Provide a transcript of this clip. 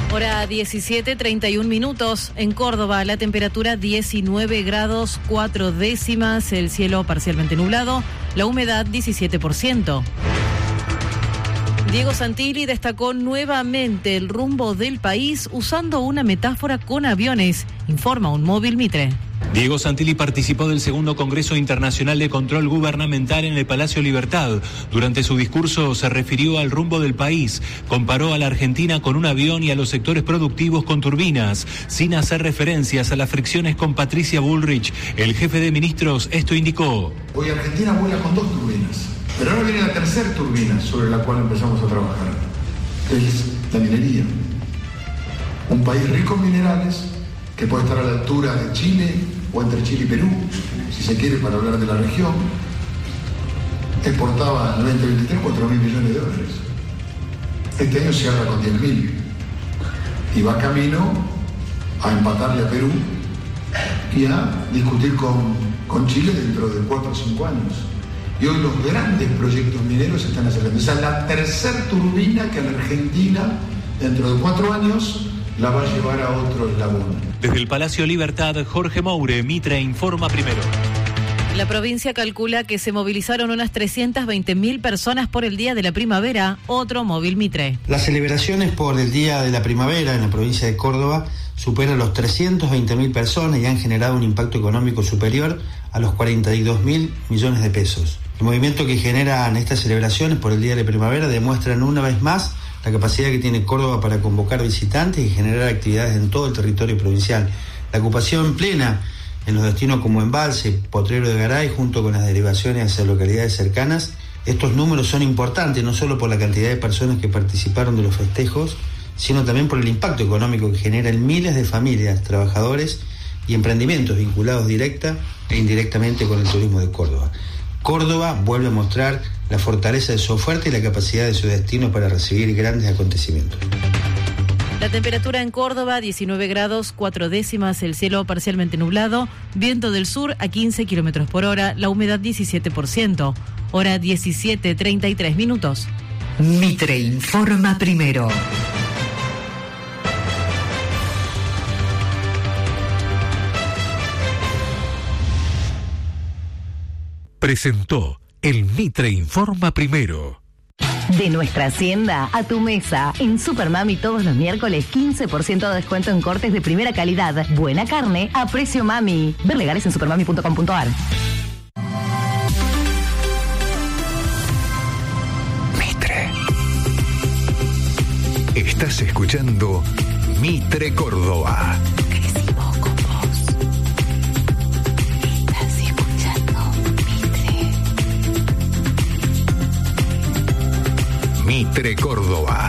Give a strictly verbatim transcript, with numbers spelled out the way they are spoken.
Hora diecisiete, treinta y un minutos. En Córdoba, la temperatura diecinueve grados cuatro décimas, el cielo parcialmente nublado, la humedad diecisiete por ciento. Diego Santilli destacó nuevamente el rumbo del país usando una metáfora con aviones, informa un móvil Mitre. Diego Santilli participó del segundo Congreso Internacional de Control Gubernamental en el Palacio Libertad. Durante su discurso se refirió al rumbo del país, comparó a la Argentina con un avión y a los sectores productivos con turbinas, sin hacer referencias a las fricciones con Patricia Bullrich. El jefe de ministros esto indicó. Hoy Argentina vuela con dos turbinas, pero ahora viene la tercera turbina sobre la cual empezamos a trabajar, que es la minería. Un país rico en minerales que puede estar a la altura de Chile o entre Chile y Perú, si se quiere, para hablar de la región. Exportaba en el veinte veintitrés cuatro mil millones de dólares. Este año cierra con diez mil y va camino a empatarle a Perú y a discutir con, con Chile dentro de cuatro o cinco años. Y hoy los grandes proyectos mineros se están acelerando. Esa es la tercera turbina que la Argentina, dentro de cuatro años, la va a llevar a otro eslabón. Desde el Palacio Libertad, Jorge Moure, Mitre informa primero. La provincia calcula que se movilizaron unas trescientas veinte mil personas por el Día de la Primavera, otro móvil Mitre. Las celebraciones por el Día de la Primavera en la provincia de Córdoba superan los trescientas veinte mil personas y han generado un impacto económico superior a los cuarenta y dos mil millones de pesos. El movimiento que generan estas celebraciones por el Día de la Primavera demuestran una vez más la capacidad que tiene Córdoba para convocar visitantes y generar actividades en todo el territorio provincial. La ocupación plena en los destinos como Embalse, Potrero de Garay, junto con las derivaciones hacia localidades cercanas. Estos números son importantes no solo por la cantidad de personas que participaron de los festejos, sino también por el impacto económico que genera en miles de familias, trabajadores y emprendimientos vinculados directa e indirectamente con el turismo de Córdoba. Córdoba vuelve a mostrar la fortaleza de su oferta y la capacidad de su destino para recibir grandes acontecimientos. La temperatura en Córdoba, diecinueve grados cuatro décimas, el cielo parcialmente nublado, viento del sur a quince kilómetros por hora, la humedad diecisiete por ciento. Hora diecisiete, treinta y tres minutos. Mitre informa primero. Presentó el Mitre Informa Primero. De nuestra hacienda a tu mesa. En Supermami todos los miércoles quince por ciento de descuento en cortes de primera calidad. Buena carne a precio mami. Ver legales en supermami punto com punto ar. Mitre. Estás escuchando Mitre Córdoba. Crecimos con vos. Estás escuchando Mitre. Mitre Córdoba.